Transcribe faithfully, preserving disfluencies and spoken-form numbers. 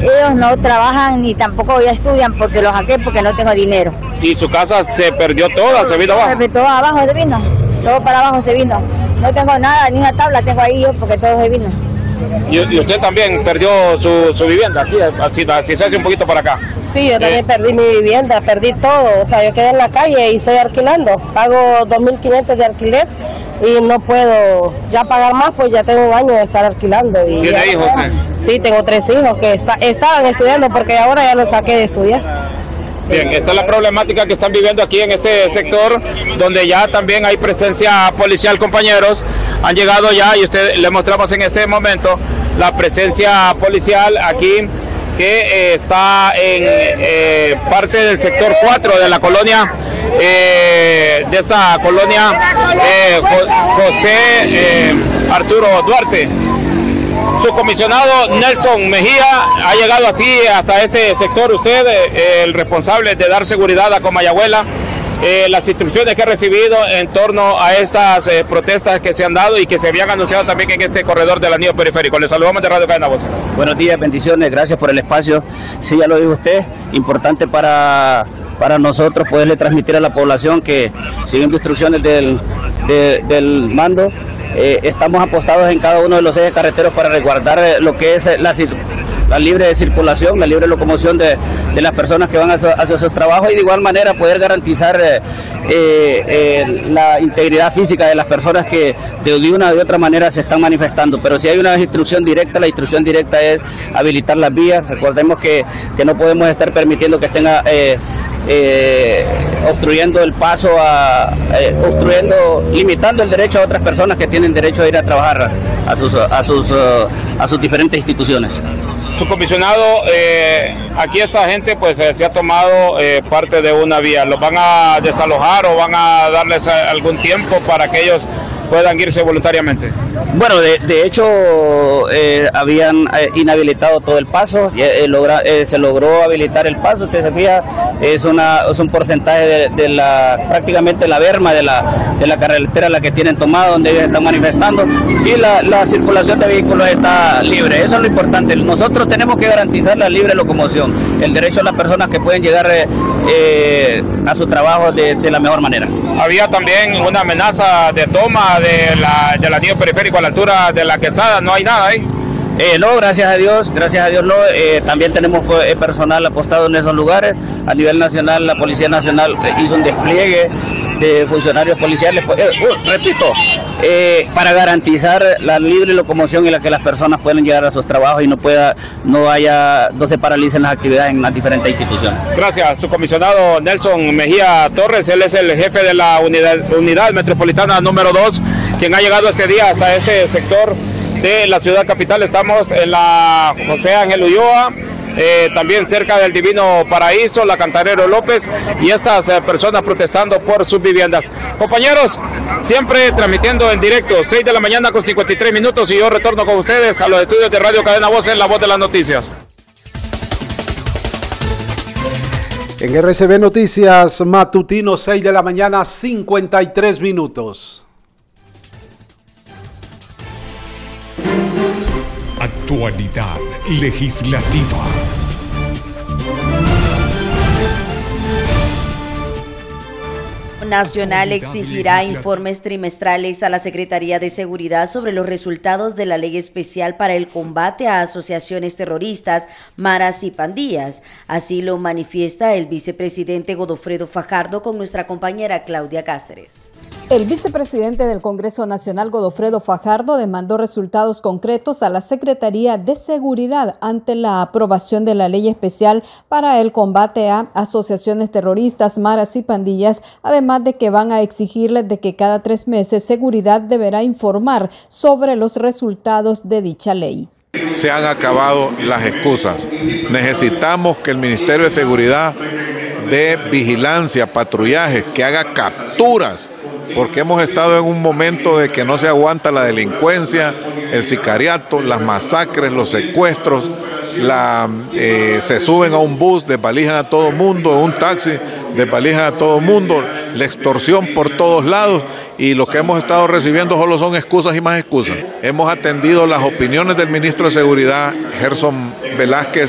ellos no trabajan ni tampoco ya estudian porque los saqué porque no tengo dinero. ¿Y su casa se perdió toda, se vino abajo? Se todo abajo se vino, todo para abajo se vino. No tengo nada, ni una tabla tengo ahí yo porque todo se vino. ¿Y, y usted también perdió su, su vivienda aquí, así, así se hace un poquito para acá? Sí, yo también eh. perdí mi vivienda, perdí todo, o sea, yo quedé en la calle y estoy alquilando, pago dos mil quinientos de alquiler y no puedo ya pagar más, pues ya tengo un año de estar alquilando. Y ¿Tiene hijos usted? Sí, tengo tres hijos que está, estaban estudiando porque ahora ya los saqué de estudiar. Bien, esta es la problemática que están viviendo aquí en este sector, donde ya también hay presencia policial, compañeros. Han llegado ya, y usted le mostramos en este momento, la presencia policial aquí, que eh, está en eh, parte del sector cuatro de la colonia, eh, de esta colonia eh, José eh, Arturo Duarte. Su comisionado Nelson Mejía ha llegado aquí hasta este sector. Usted, eh, el responsable de dar seguridad a Comayagüela, eh, las instrucciones que ha recibido en torno a estas eh, protestas que se han dado y que se habían anunciado también en este corredor del anillo periférico. Les saludamos de Radio Cadena Voces. Buenos días, bendiciones, gracias por el espacio. Sí, ya lo dijo usted, importante para, para nosotros poderle transmitir a la población que, siguiendo instrucciones del, de, del mando, Eh, estamos apostados en cada uno de los ejes carreteros para resguardar eh, lo que es la, la libre circulación, la libre locomoción de, de las personas que van hacia, hacia sus trabajos y de igual manera poder garantizar eh, eh, eh, la integridad física de las personas que de, de una u otra manera se están manifestando. Pero si hay una instrucción directa, la instrucción directa es habilitar las vías. Recordemos que, que no podemos estar permitiendo que estén eh, Eh, obstruyendo el paso, a, eh, obstruyendo, limitando el derecho a otras personas que tienen derecho a ir a trabajar a sus, a sus, uh, a sus diferentes instituciones. Su comisionado, eh, aquí esta gente pues eh, se ha tomado eh, parte de una vía. ¿Los van a desalojar o van a darles a, algún tiempo para que ellos puedan irse voluntariamente? Bueno, de, de hecho eh, habían eh, inhabilitado todo el paso, eh, logra, eh, se logró habilitar el paso. Usted se fija, es, una, es un porcentaje de, de la prácticamente la berma de la, de la carretera la que tienen tomada, donde ellos están manifestando, y la, la circulación de vehículos está libre. Eso es lo importante. Nosotros tenemos que garantizar la libre locomoción, el derecho a las personas que pueden llegar eh, eh, a su trabajo de, de la mejor manera. Había también una amenaza de toma de la, del anillo periférico a la altura de la Quesada, ¿no hay nada ahí? Eh, no, gracias a Dios, gracias a Dios no. Eh, también tenemos eh, personal apostado en esos lugares. A nivel nacional, la Policía Nacional eh, hizo un despliegue de funcionarios policiales, eh, uh, repito, eh, para garantizar la libre locomoción y la que las personas puedan llegar a sus trabajos y no pueda, no haya, no se paralicen las actividades en las diferentes instituciones. Gracias, su comisionado Nelson Mejía Torres, él es el jefe de la unidad, unidad metropolitana número dos, quien ha llegado este día hasta este sector de la ciudad capital. Estamos en la José Ángel Ulloa, eh, también cerca del Divino Paraíso, la Cantarero López, y estas eh, personas protestando por sus viviendas. Compañeros, siempre transmitiendo en directo, seis de la mañana con cincuenta y tres minutos, y yo retorno con ustedes a los estudios de Radio Cadena Voces, la voz de las noticias. En R C B Noticias Matutino, seis de la mañana, cincuenta y tres minutos. Actualidad legislativa. Nacional exigirá informes trimestrales a la Secretaría de Seguridad sobre los resultados de la Ley Especial para el Combate a Asociaciones Terroristas, Maras y Pandillas. Así lo manifiesta el vicepresidente Godofredo Fajardo con nuestra compañera Claudia Cáceres. El vicepresidente del Congreso Nacional, Godofredo Fajardo, demandó resultados concretos a la Secretaría de Seguridad ante la aprobación de la Ley Especial para el Combate a Asociaciones Terroristas, Maras y Pandillas, además de que van a exigirles de que cada tres meses Seguridad deberá informar sobre los resultados de dicha ley. Se han acabado las excusas. Necesitamos que el Ministerio de Seguridad dé vigilancia, patrullaje, que haga capturas, porque hemos estado en un momento de que no se aguanta la delincuencia, el sicariato, las masacres, los secuestros, la, eh, se suben a un bus, desvalijan a todo mundo, un taxi, desvalijan a todo mundo, la extorsión por todos lados, y lo que hemos estado recibiendo solo son excusas y más excusas. Hemos atendido las opiniones del ministro de Seguridad, Gerson Velázquez,